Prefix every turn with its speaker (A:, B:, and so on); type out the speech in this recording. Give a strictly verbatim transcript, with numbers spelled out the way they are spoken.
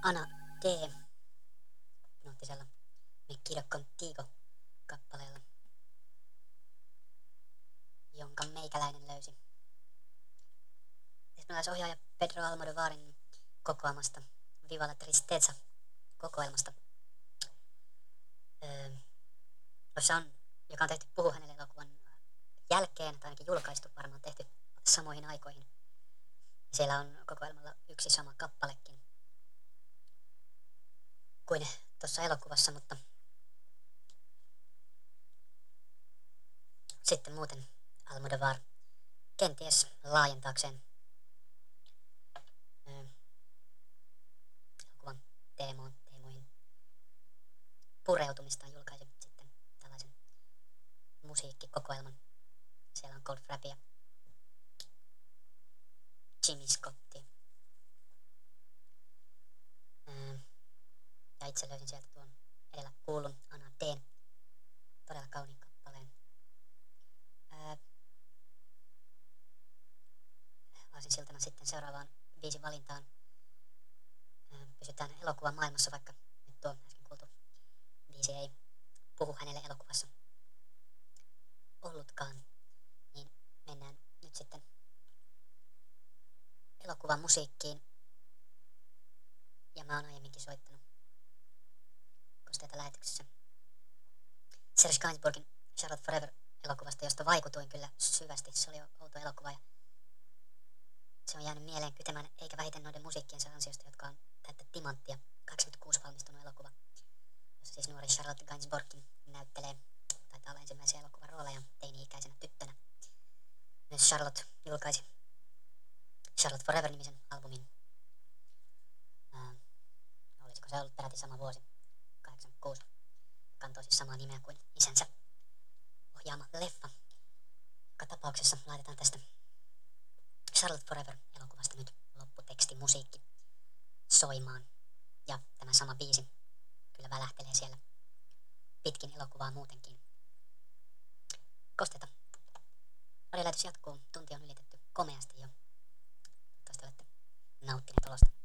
A: Ana D. Noottisella Me Quiero Contigo kappaleella, jonka meikäläinen löysi. Espanjalaisohjaaja Pedro Almodovarin kokoamasta Viva la Tristeza kokoelmasta, öö, jossa on, joka on tehty Puhu hänelle elokuvan jälkeen, tai ainakin julkaistu, varmaan tehty samoihin aikoihin. Siellä on kokoelmalla yksi sama kappalekin kuin tuossa elokuvassa, mutta sitten muuten Almodovar kenties laajentaakseen öö, elokuvan teemoon, teemoihin pureutumistaan julkaisi sitten tällaisen musiikkikokoelman. Siellä on Cold Frappia, Jimmy Scottia. Öö, ja itse löysin sieltä tuon edellä kuulun Ana D:n todella kauniin kappaleen. Öö, Aasin siltana sitten seuraavaan biisin valintaan. Öö, pysytään elokuvan maailmassa, vaikka nyt tuo äsken kuultu biisi ei puhu hänelle elokuvassa ollutkaan, niin mennään nyt sitten elokuvan musiikkiin. Ja mä oon aiemminkin soittanut kosteita lähetyksessä Serge Gainsbourgin Charlotte Forever-elokuvasta, josta vaikutuin kyllä syvästi. Se oli outo elokuva ja se on jäänyt mieleen kytemään, eikä vähiten noiden musiikkiensa ansiosta, jotka on täyttä timanttia. kahdeksankymmentäkuusi valmistunut elokuva, jossa siis nuori Charlotte Gainsbourgkin näyttelee, taitaa olla ensimmäisiä elokuvan rooleja teini-ikäisenä tyttönä. Myös Charlotte julkaisi Charlotte Forever-nimisen albumin. Ää, olisiko se ollut peräti sama vuosi, kahdeksankymmentäkuusi. Kantoi siis samaa nimeä kuin isänsä ohjaama leffa. Joka tapauksessa laitetaan tästä Charlotte Forever-elokuvasta nyt lopputeksti musiikki soimaan. Ja tämä sama biisi kyllä välähtelee siellä pitkin elokuvaa muutenkin. Kosteita. Radiolähetys jatkuu. Tunti on ylitetty komeasti jo. Toivottavasti olette nauttineet olosta.